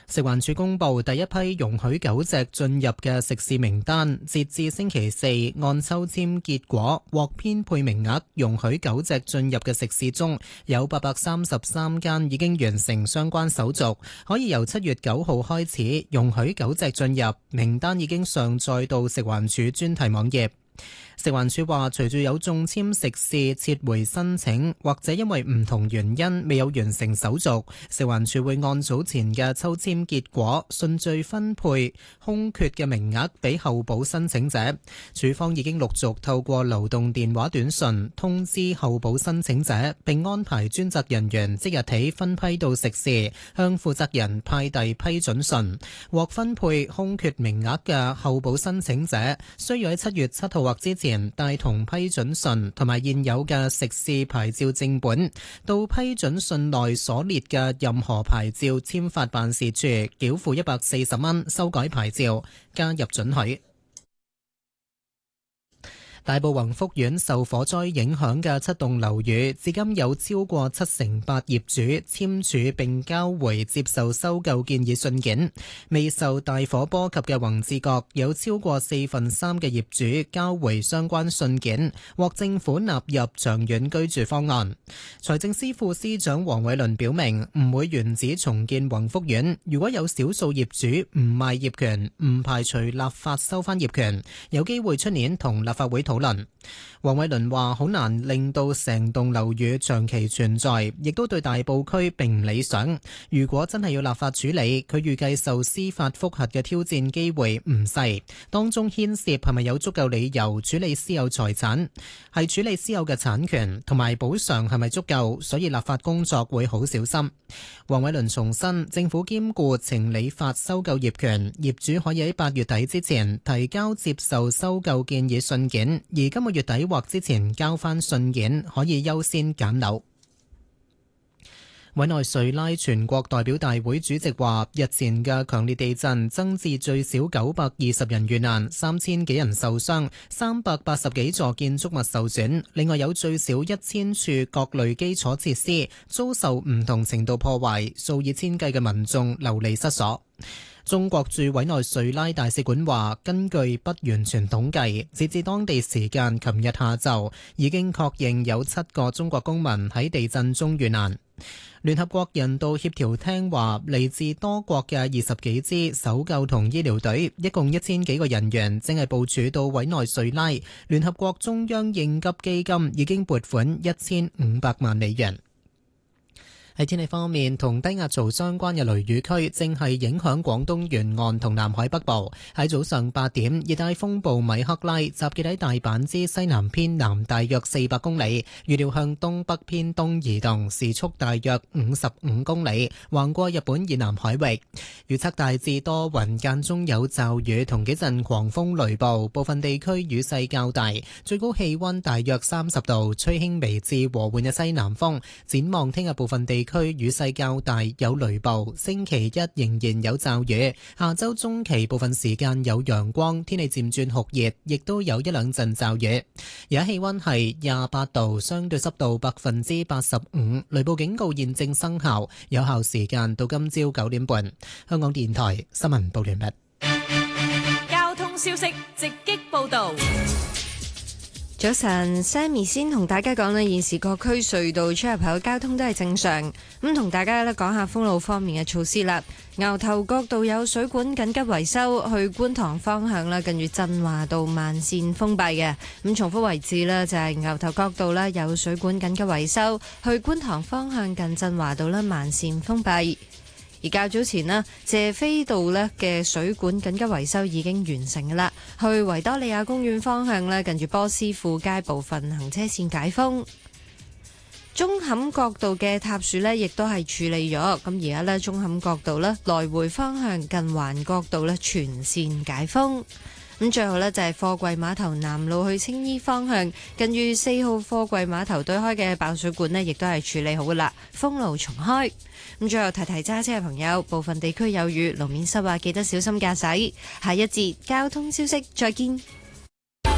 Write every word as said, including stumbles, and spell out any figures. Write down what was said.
食環署公布第一批容許狗隻進入嘅食肆名單，截至星期四，按抽籤結果獲編配名額容許狗隻進入嘅食肆中，有八百三十三間已經完成相關手續，可以由七月九號開始容許狗隻進入。名單已經上載到食環署專題網頁。食環署話，隨住有中籤食肆撤回申請，或者因為唔同原因未有完成手續，食環署會按早前嘅抽籤結果順序分配空缺嘅名額俾候補申請者。署方已經陸續透過流動電話短訊通知候補申請者，並安排專責人員即日起分批到食肆向負責人派遞批准信。獲分配空缺名額嘅候補申請者需要喺七月七號或之前帶同批准信同埋現有嘅食肆牌照正本，到批准信內所列嘅任何牌照簽發辦事處繳付一百四十蚊修改牌照，加入准許。大埔宏福苑受火災影響嘅七棟樓宇，至今有超過七成八業主簽署並交回接受收購建議信件。未受大火波及嘅宏志閣有超過四分三嘅業主交回相關信件，獲政府納入長遠居住方案。財政司副司長黃偉綸表明，唔會原址重建宏福苑。如果有少數業主唔賣業權，唔排除立法收返業權，有機會出年同立法會討論。黃偉綸話：好難令到成棟樓宇長期存在，亦都對大埔區並唔理想。如果真係要立法處理，佢預計受司法覆核嘅挑戰機會唔細，當中牽涉係咪有足夠理由處理私有財產，係處理私有嘅產權同埋補償係咪足夠，所以立法工作會好小心。黃偉綸重申，政府兼顧情理法收購業權，業主可以喺八月底之前提交接受收購建議信件，而今個月底或之前交翻信件，可以優先揀樓。委內瑞拉全國代表大會主席話，日前嘅強烈地震增至最少九百二十人遇難，三千幾人受傷，三百八十幾座建築物受損，另外有最少一千處各類基礎設施遭受唔同程度破壞，數以千計嘅民眾流離失所。中國駐委內瑞拉大使館話，根據不完全統計，截至當地時間琴日下晝，已經確認有七個中國公民喺地震中遇難。聯合國人道協調廳話，嚟自多國嘅二十幾支搜救同醫療隊，一共一千幾個人員，正係部署到委內瑞拉。聯合國中央應急基金已經撥款一千五百萬美元。喺天氣方面，同低壓槽相關嘅雷雨區正係影響廣東沿岸同南海北部。喺早上八點，熱帶風暴米克拉集結喺大阪之西南偏南大約四百公里，預料向東北偏東移動，時速大約五十五公里，橫過日本以南海域。預測大致多雲，間中有驟雨同幾陣狂風雷暴，部分地區雨勢較大，最高氣溫大約三十度，吹輕微至和緩嘅西南風。展望聽日部分地區雨勢較大，有雷暴。星期一仍然有驟雨，下周中期部分時間有陽光，天氣漸轉酷熱，亦都有一兩陣驟雨。而家氣溫係廿八度，相對濕度百分之八十五，雷暴警告現正生效，有效時間到今朝九點半。香港電台新聞報完畢。 交通消息直擊報道。 早晨 Sammy 先同大家講咧，現時各區隧道出入口交通都係正常。咁同大家咧講下封路方面嘅措施啦。牛頭角道有水管緊急維修，去觀塘方向啦，近住振華道慢線封閉嘅。咁重複位置咧就係牛頭角道啦，有水管緊急維修，去觀塘方向近振華道啦，慢線封閉。而較早前呢，謝斐道呢嘅水管緊急維修已經完成㗎啦，去維多利亞公園方向呢，近住波斯富街部分行車線解封。舂坎角道嘅塌樹呢亦都係處理咗，咁而家呢，舂坎角道呢來回方向近環角道呢全線解封。咁最後呢，就係貨櫃碼頭南路去青衣方向，近住四號貨櫃碼頭對開嘅爆水管呢亦都係處理好㗎啦，封路重開。咁最後提提揸車嘅朋友，部分地區有雨，路面濕滑，記得小心駕駛。下一節交通消息，再見。